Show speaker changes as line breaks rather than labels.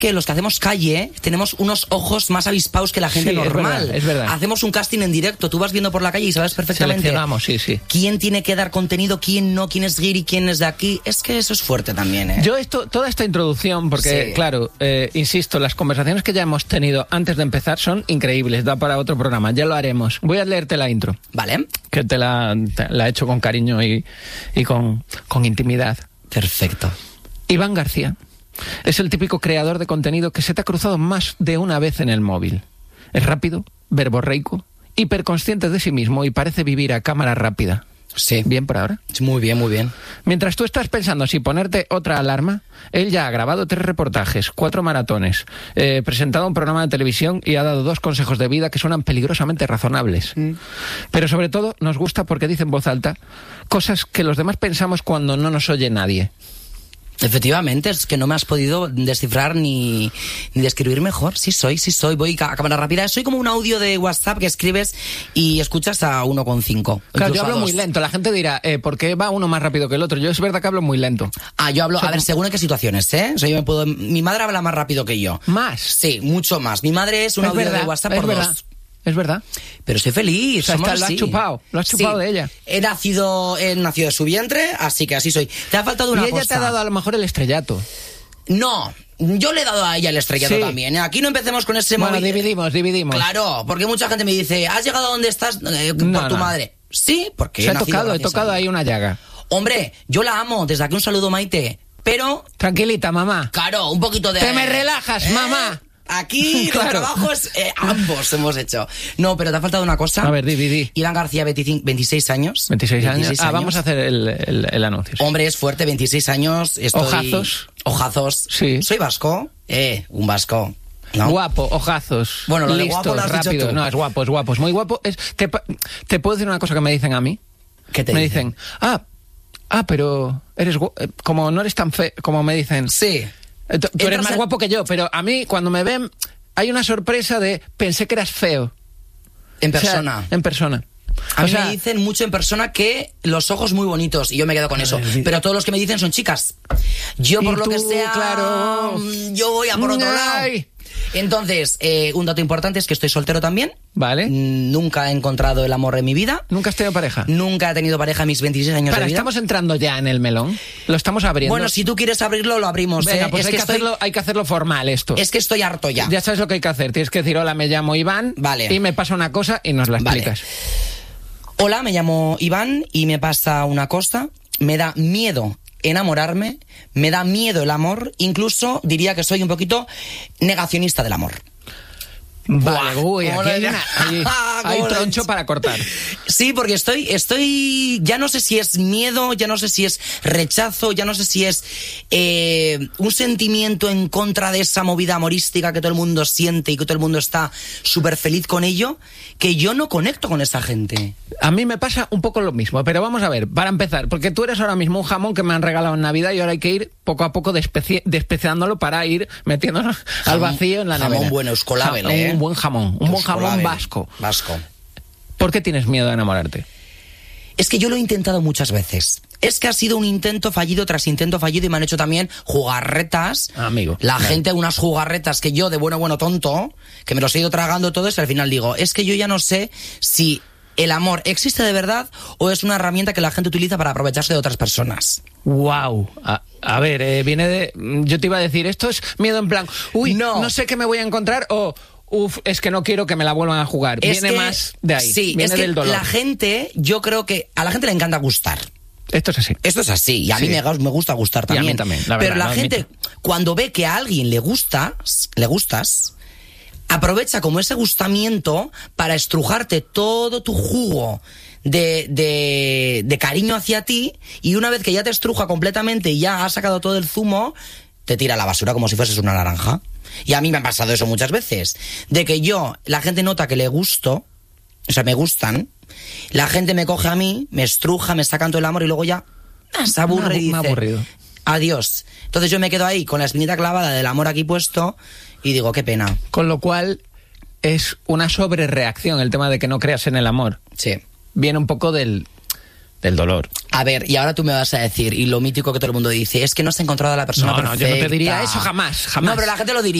que los que hacemos calle tenemos unos ojos más avispados que la gente normal.
Es verdad.
Hacemos un casting en directo, tú vas viendo por la calle y sabes perfectamente
seleccionamos, sí.
quién tiene que dar contenido, quién no, quién es guiri, quién es de aquí. Es que eso es fuerte también, ¿eh?
Yo toda esta introducción, porque claro, insisto, las conversaciones que ya hemos tenido antes de empezar son increíbles, da para otro programa, ya lo haremos. Voy a leerte la intro.
Vale.
Que te la he hecho con cariño y con intimidad.
Perfecto.
Iván García es el típico creador de contenido que se te ha cruzado más de una vez en el móvil. Es rápido, verborreico, hiperconsciente de sí mismo y parece vivir a cámara rápida.
Sí.
¿Bien por ahora?
Muy bien, muy bien.
Mientras tú estás pensando si ponerte otra alarma, él ya ha grabado 3 reportajes, 4 maratones, presentado un programa de televisión y ha dado 2 consejos de vida que suenan peligrosamente razonables. Pero sobre todo nos gusta porque dice en voz alta cosas que los demás pensamos cuando no nos oye nadie.
Efectivamente, es que no me has podido descifrar ni describir mejor. Sí soy. Voy a cámara rápida. Soy como un audio de WhatsApp que escribes y escuchas a 1,5.
Claro, yo hablo muy lento. La gente dirá, ¿por qué va uno más rápido que el otro? Yo es verdad que hablo muy lento.
Yo hablo, a ver, según en qué situaciones, ¿eh? O sea, mi madre habla más rápido que yo.
¿Más?
Sí, mucho más. Mi madre es un audio de WhatsApp por 2.
Es verdad.
Pero soy feliz.
O sea, lo has chupado de ella.
He nacido de su vientre, así que así soy. Te ha faltado una cosa.
Y ella te ha dado a lo mejor el estrellato.
No, yo le he dado a ella el estrellato también. Aquí no empecemos con ese móvil.
Dividimos.
Claro, porque mucha gente me dice, ¿has llegado a donde estás por tu madre? Sí, porque
he tocado ahí una llaga.
Hombre, yo la amo. Desde aquí un saludo, Maite. Pero...
Tranquilita, mamá.
Claro, un poquito de...
¡Te me relajas, mamá!
Aquí los trabajos ambos hemos hecho. No, pero te ha faltado una cosa.
A ver, di.
Iván García, 26 años.
26 años. Vamos a hacer el anuncio. Sí.
Hombre, es fuerte, 26 años. Ojazos.
Sí.
Soy vasco. Un vasco. ¿No?
Guapo, ojazos.
Bueno, lo
listo,
de guapo lo has
rápido.
dicho tú.
No, es guapo, es muy guapo. ¿Te puedo decir una cosa que me dicen a mí?
¿Qué te
dicen? Pero eres como no eres tan feo, como me dicen.
Sí.
Tú eres más guapo que yo, pero a mí cuando me ven hay una sorpresa de pensé que eras feo.
En persona.
O sea, en persona.
A mí me dicen mucho en persona que los ojos muy bonitos y yo me quedo con eso. Pero todos los que me dicen son chicas. Yo por lo que sea,
claro,
yo voy a por otro lado. Entonces, un dato importante es que estoy soltero también.
Vale.
Nunca he encontrado el amor en mi vida.
¿Nunca has tenido pareja?
Nunca he tenido pareja en mis 26 años de vida.
Estamos entrando ya en el melón. Lo estamos abriendo.
Bueno, si tú quieres abrirlo, lo abrimos.
Venga, pues hay que hacerlo formal esto.
Es que estoy harto ya.
Ya sabes lo que hay que hacer. Tienes que decir, hola, me llamo Iván.
Vale.
Y me pasa una cosa y nos la explicas.
Hola, me llamo Iván y me pasa una cosa. Me da miedo enamorarme, me da miedo el amor, incluso diría que soy un poquito negacionista del amor.
Vale, uy, aquí hay troncho para cortar.
Sí, porque estoy, ya no sé si es miedo, ya no sé si es rechazo, ya no sé si es un sentimiento en contra de esa movida amorística que todo el mundo siente y que todo el mundo está súper feliz con ello, que yo no conecto con esa gente.
A mí me pasa un poco lo mismo, pero vamos a ver, para empezar, porque tú eres ahora mismo un jamón que me han regalado en Navidad y ahora hay que ir poco a poco despeciándolo para ir metiéndonos al vacío en la nevera.
Jamón bueno, Euskolabel,
un buen jamón vasco. ¿Por qué tienes miedo a enamorarte?
Es que yo lo he intentado muchas veces. Es que ha sido un intento fallido tras intento fallido y me han hecho también jugarretas.
Amigo.
Gente, unas jugarretas que yo de bueno tonto, que me los he ido tragando todos y al final digo, es que yo ya no sé si el amor existe de verdad o es una herramienta que la gente utiliza para aprovecharse de otras personas.
Wow. A ver, viene de... Yo te iba a decir, esto es miedo en plan, uy, no sé qué me voy a encontrar o... es que no quiero que me la vuelvan a jugar. Viene más de ahí.
Sí,
viene del dolor.
La gente, yo creo que a la gente le encanta gustar.
Esto es así.
Esto es así. Y a mí me gusta gustar también.
Y a mí también, la verdad.
Pero la gente, cuando ve que a alguien le gustas, aprovecha como ese gustamiento para estrujarte todo tu jugo de cariño hacia ti, y una vez que ya te estruja completamente y ya has sacado todo el zumo, te tira a la basura como si fueses una naranja. Y a mí me ha pasado eso muchas veces, de que la gente nota que le gusto, o sea, me gustan, la gente me coge a mí, me estruja, me sacan todo el amor y luego ya se aburre y dice,
aburrido.
Adiós. Entonces yo me quedo ahí con la espinita clavada del amor aquí puesto y digo, qué pena.
Con lo cual es una sobrereacción el tema de que no creas en el amor.
Sí.
Viene un poco del del dolor.
A ver, y ahora tú me vas a decir, y lo mítico que todo el mundo dice, es que no has encontrado a la persona perfecta.
No, yo no te diría eso jamás.
No, pero la gente lo diría.